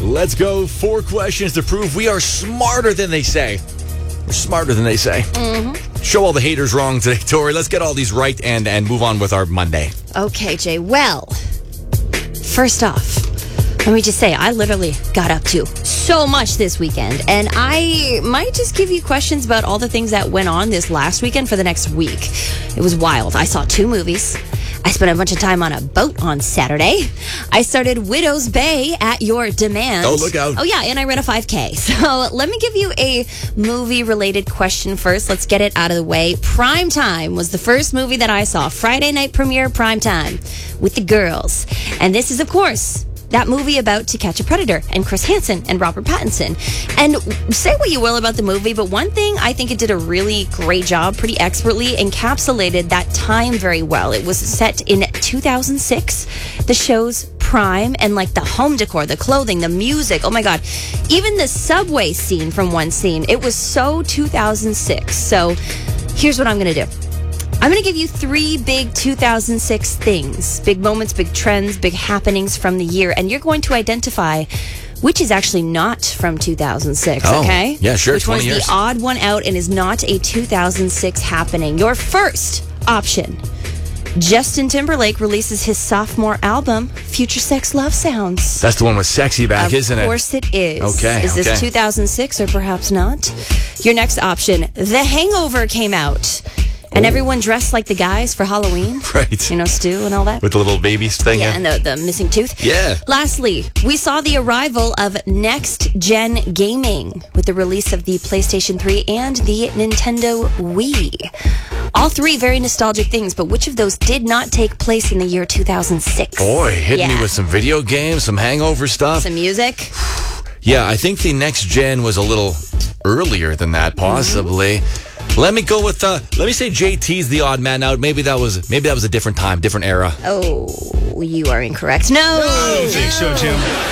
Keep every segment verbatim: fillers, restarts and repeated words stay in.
let's go. Four questions to prove we are smarter than they say. We're smarter than they say. Mm-hmm. Show all the haters wrong today, Tori. Let's get all these right and, and move on with our Monday. Okay, Jay. Well, first off, let me just say, I literally got up to so much this weekend, and I might just give you questions about all the things that went on this last weekend for the next week. It was wild. I saw two movies. I spent a bunch of time on a boat on Saturday. I started Widow's Bay at your demand. Oh, look out. Oh, yeah, and I ran a five K. So let me give you a movie-related question first. Let's get it out of the way. Prime Time was the first movie that I saw. Friday night premiere, Prime Time, with the girls. And this is, of course, that movie about To Catch a Predator and Chris Hansen and Robert Pattinson. And say what you will about the movie, but one thing I think it did a really great job, pretty expertly, encapsulated that time very well. It was set in two thousand six. The show's prime, and like the home decor, the clothing, the music. Oh my God. Even the subway scene from one scene. It was so two thousand six. So here's what I'm going to do. I'm going to give you three big two thousand six things, big moments, big trends, big happenings from the year, and you're going to identify which is actually not from two thousand six, oh, okay? Yeah, sure, which twenty one's years. the odd one out and is not a two thousand six happening. Your first option, Justin Timberlake releases his sophomore album, Future Sex Love Sounds. That's the one with Sexy Back, of isn't it? Of course it is. Okay, Is this okay. two thousand six or perhaps not? Your next option, The Hangover came out. And everyone dressed like the guys for Halloween. Right. You know, Stu and all that. With the little babies thing. Yeah, and the, the missing tooth. Yeah. Lastly, we saw the arrival of next-gen gaming with the release of the PlayStation three and the Nintendo Wii. All three very nostalgic things, but which of those did not take place in the year two thousand six? Boy, hitting Yeah. me with some video games, some hangover stuff. Some music. Yeah, I think the next gen was a little earlier than that, possibly. Mm-hmm. Let me go with, uh, let me say J T's the odd man out. Maybe that was maybe that was a different time, different era. Oh, you are incorrect. No! I don't think so, Tim.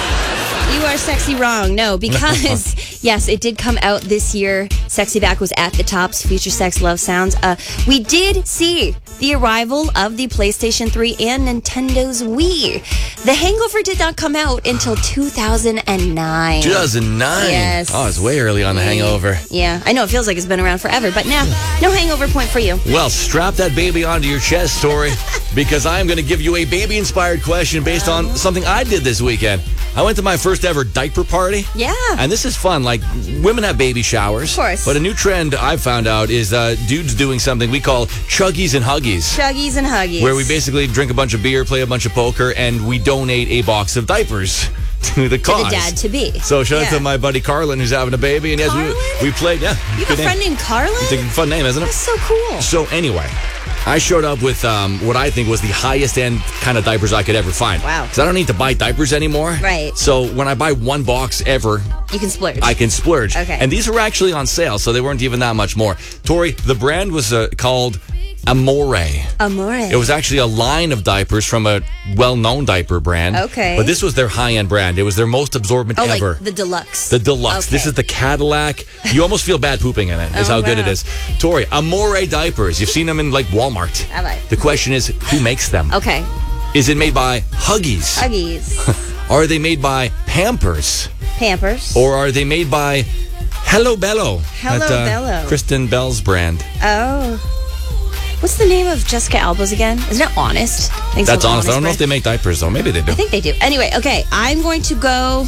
You are sexy wrong. No, because, yes, it did come out this year. Sexy Back was at the tops. Future Sex Love Sounds. Uh, we did see the arrival of the PlayStation three and Nintendo's Wii. The Hangover did not come out until two thousand nine. two thousand nine? Yes. Oh, it's way early on the Hangover. Yeah, I know it feels like it's been around forever, but now, no Hangover point for you. Well, strap that baby onto your chest, Tori, because I'm going to give you a baby-inspired question based on something I did this weekend. I went to my first ever diaper party. Yeah. And this is fun. Like, women have baby showers. Of course. But a new trend I've found out is uh, dudes doing something we call chuggies and huggies. Chuggies and huggies. Where we basically drink a bunch of beer, play a bunch of poker, and we donate a box of diapers to the cause. To the dad-to-be. So shout out Yeah. to my buddy Carlin, who's having a baby. And yes, Carlin? we, we played, yeah. You have good a friend name. named Carlin? It's a fun name, isn't it? That's so cool. So anyway, I showed up with um, what I think was the highest end kind of diapers I could ever find. Wow. Because I don't need to buy diapers anymore. Right. So when I buy one box ever, You can splurge. I can splurge. Okay. And these were actually on sale, so they weren't even that much more. Tori, the brand was uh, called Amore. Amore. It was actually a line of diapers from a well-known diaper brand. Okay. But this was their high-end brand. It was their most absorbent oh, ever. like the deluxe. The deluxe. This Okay. is the Cadillac. You almost feel bad pooping in it, is Oh, how good wow. it is. Tori, Amore diapers. You've seen them in, like, Walmart. I like. The question is, who makes them? Okay. Is it made by Huggies? Huggies. Are they made by Pampers? Pampers. Or are they made by Hello Bello? Hello at, uh, Bello. Kristen Bell's brand. Oh. What's the name of Jessica Alba's again? Isn't it Honest? I think That's it's the honest. I don't know brand. if they make diapers, though. Maybe they do. I think they do. Anyway, okay. I'm going to go...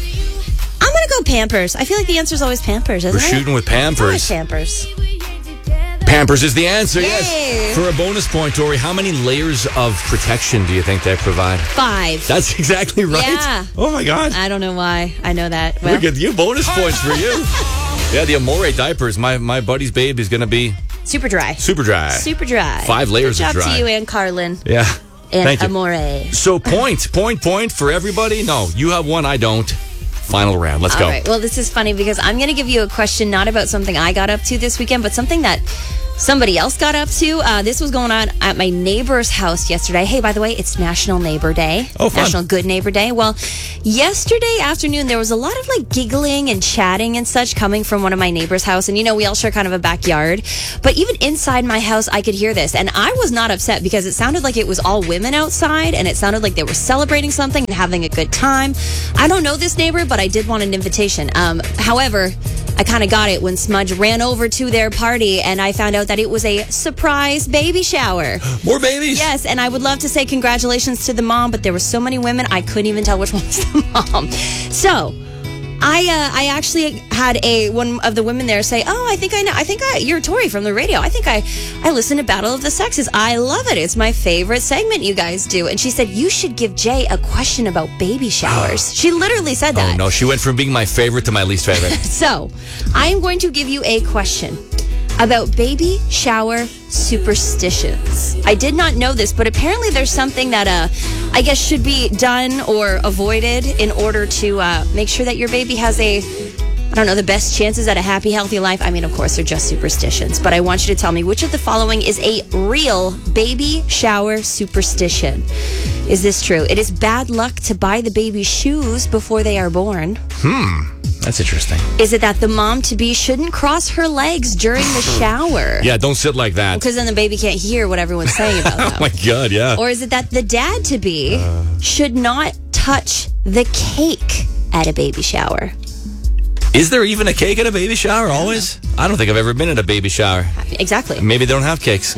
I'm going to go Pampers. I feel like the answer is always Pampers, isn't We're it? shooting with It's always Pampers. Pampers. Pampers is the answer, Yay. yes. For a bonus point, Tori, how many layers of protection do you think they provide? Five. That's exactly right. Yeah. Oh, my God. I don't know why I know that. Well, Look at you. Bonus points for you. Yeah, the Amore diapers. My my buddy's babe is going to be super dry. super dry. Super dry. Five layers Good of job dry. to you and Carlin Yeah. and Thank you. Amore. So point, point, point for everybody. No, you have one, I don't. Final round. Let's All go. right. Well, this is funny because I'm going to give you a question not about something I got up to this weekend, but something that somebody else got up to. Uh, this was going on at my neighbor's house yesterday. Hey, by the way, it's National Neighbor Day. Oh, fun. National Good Neighbor Day. Well, yesterday afternoon, there was a lot of like giggling and chatting and such coming from one of my neighbor's house. And, you know, we all share kind of a backyard. But even inside my house, I could hear this. And I was not upset because it sounded like it was all women outside. And it sounded like they were celebrating something and having a good time. I don't know this neighbor, but I did want an invitation. Um, however, I kind of got it when Smudge ran over to their party and I found out that it was a surprise baby shower. More babies? Yes, and I would love to say congratulations to the mom, but there were so many women, I couldn't even tell which one was the mom. So, I uh, I actually had a one of the women there say, "Oh, I think I know. I think I, you're Tori from the radio. I think I I listen to Battle of the Sexes. I love it. It's my favorite segment you guys do." And she said, "You should give Jay a question about baby showers." She literally said that. Oh, no. She went from being my favorite to my least favorite. So, I am going to give you a question about baby shower superstitions. I did not know this, but apparently there's something that uh, I guess should be done or avoided in order to uh, make sure that your baby has a, I don't know, the best chances at a happy, healthy life. I mean, of course, they're just superstitions, but I want you to tell me which of the following is a real baby shower superstition. Is this true? It is bad luck to buy the baby shoes before they are born. Hmm. That's interesting. Is it that the mom-to-be shouldn't cross her legs during the shower? Yeah, don't sit like that. Because then the baby can't hear what everyone's saying about them. Oh, my God, yeah. Or is it that the dad-to-be Uh. should not touch the cake at a baby shower? Is there even a cake at a baby shower always? I don't think I've ever been at a baby shower. Exactly. Maybe they don't have cakes.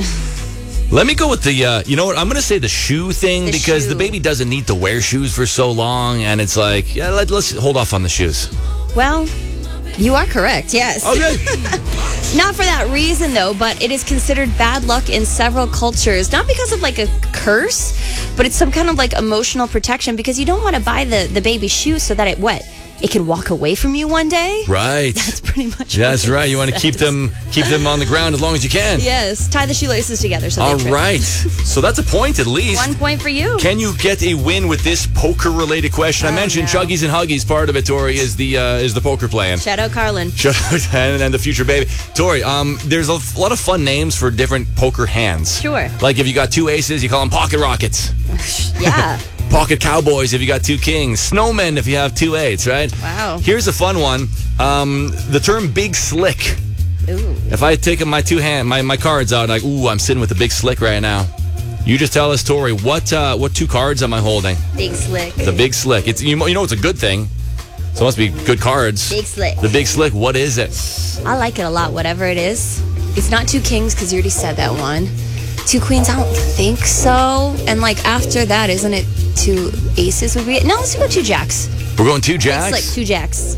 Let me go with the, uh, you know what, I'm going to say the shoe thing The because shoe. the baby doesn't need to wear shoes for so long, and it's like, yeah, let, let's hold off on the shoes. Well, you are correct, yes. Okay. Not for that reason, though, but it is considered bad luck in several cultures. Not because of, like, a curse, but it's some kind of, like, emotional protection because you don't want to buy the, the baby shoes so that it, what? It can walk away from you one day? Right. That's pretty much Yeah, that's what it right. You want to keep says. them keep them on the ground as long as you can. Yes, tie the shoelaces together. So All they trip. right. So that's a point at least. One point for you. Can you get a win with this poker-related question? I Oh, mentioned no. Chuggies and Huggies. Part of it, Tori, is the uh, is the poker playing. Shout out Carlin. Shout out and, and the future baby. Tori, um, there's a f- lot of fun names for different poker hands. Sure. Like if you got two aces, you call them pocket rockets. Yeah. Pocket cowboys if you got two kings. Snowmen if you have two eights, right? Wow. Here's a fun one. Um, the term big slick. Ooh. If I take my two hand, my, my cards out, like, ooh, I'm sitting with the big slick right now. You just tell us, Tori, what uh, what two cards am I holding? Big slick. The big slick. It's you, you know it's a good thing. So it must be good cards. Big slick. The big slick. What is it? I like it a lot, whatever it is. It's not two kings because you already said that one. Two queens, I don't think so. And like after that, isn't it two aces would be it? No, let's go two jacks. We're going two Big jacks. slick, two jacks.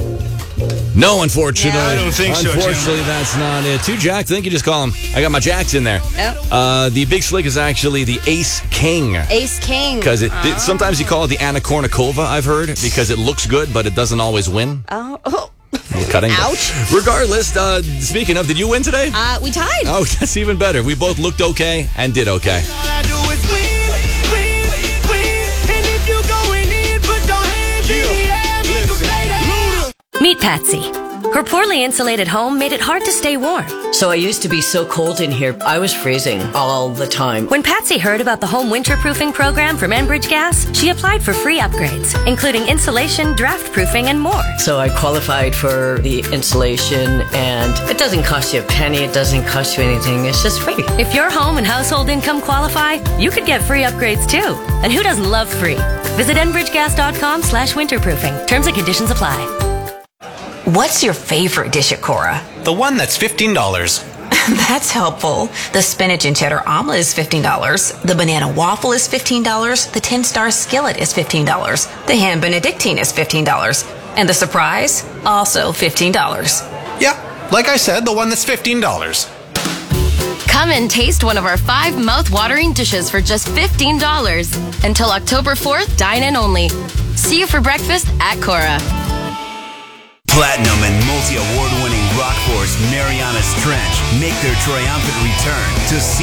No, unfortunately. No. I don't think so, Jim. Unfortunately, that's not it. Two jacks. I think you just call them. I got my jacks in there. Yep. Uh, the big slick is actually the ace king. Ace king. Because it, it- sometimes you call it the Anna Kournikova, I've heard, because it looks good, but it doesn't always win. Oh, oh. Little cutting. Ouch. Regardless, uh, speaking of, did you win today? Uh, we tied. Oh, that's even better. We both looked okay and did okay. All I do is win, win, win. And if you going in, put your hands in the air, make 'em play that. Meet Patsy. Her poorly insulated home made it hard to stay warm. So I used to be so cold in here, I was freezing all the time. When Patsy heard about the home winterproofing program from Enbridge Gas, she applied for free upgrades, including insulation, draft proofing, and more. So I qualified for the insulation, and it doesn't cost you a penny, it doesn't cost you anything, it's just free. If your home and household income qualify, you could get free upgrades too. And who doesn't love free? Visit enbridgegas.com slash winterproofing. Terms and conditions apply. What's your favorite dish at Cora? The one that's fifteen dollars. That's helpful. The spinach and cheddar omelet is fifteen dollars. The banana waffle is fifteen dollars. The ten-star skillet is fifteen dollars. The ham benedictine is fifteen dollars. And the surprise? Also fifteen dollars. Yeah, like I said, the one that's fifteen dollars. Come and taste one of our five mouth-watering dishes for just fifteen dollars. Until October fourth, dine in only. See you for breakfast at Cora. Platinum and multi-award winning rock force Marianas Trench make their triumphant return to C